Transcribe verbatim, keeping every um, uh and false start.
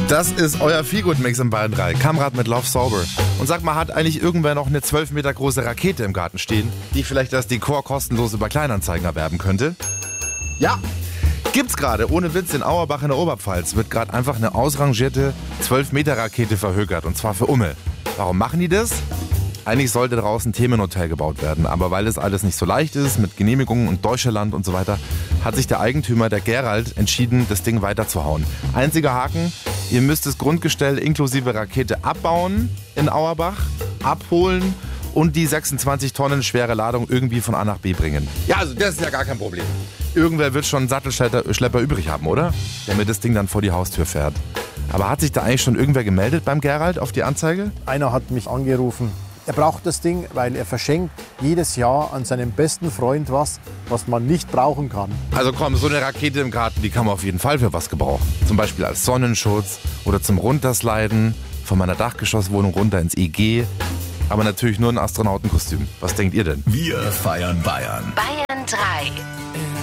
Das ist euer Feelgood-Mix in Bayern drei. Kamrad mit Love Sober. Und sag mal, hat eigentlich irgendwer noch eine zwölf Meter große Rakete im Garten stehen, die vielleicht das Dekor kostenlos über Kleinanzeigen erwerben könnte? Ja, gibt's gerade. Ohne Witz, in Auerbach in der Oberpfalz wird gerade einfach eine ausrangierte zwölf Meter Rakete verhökert. Und zwar für Umme. Warum machen die das? Eigentlich sollte draußen ein Themenhotel gebaut werden, aber weil es alles nicht so leicht ist mit Genehmigungen und Deutschland und so weiter, hat sich der Eigentümer, der Gerald, entschieden, das Ding weiterzuhauen. Einziger Haken, ihr müsst das Grundgestell inklusive Rakete abbauen in Auerbach, abholen und die sechsundzwanzig Tonnen schwere Ladung irgendwie von A nach B bringen. Ja, also das ist ja gar kein Problem. Irgendwer wird schon einen Sattelschlepper Schlepper übrig haben, oder? Damit das Ding dann vor die Haustür fährt. Aber hat sich da eigentlich schon irgendwer gemeldet beim Gerald auf die Anzeige? Einer hat mich angerufen. Er braucht das Ding, weil er verschenkt jedes Jahr an seinem besten Freund was, was man nicht brauchen kann. Also komm, so eine Rakete im Garten, die kann man auf jeden Fall für was gebrauchen. Zum Beispiel als Sonnenschutz oder zum Runtersliden von meiner Dachgeschosswohnung runter ins E G. Aber natürlich nur ein Astronautenkostüm. Was denkt ihr denn? Wir feiern Bayern. Bayern drei.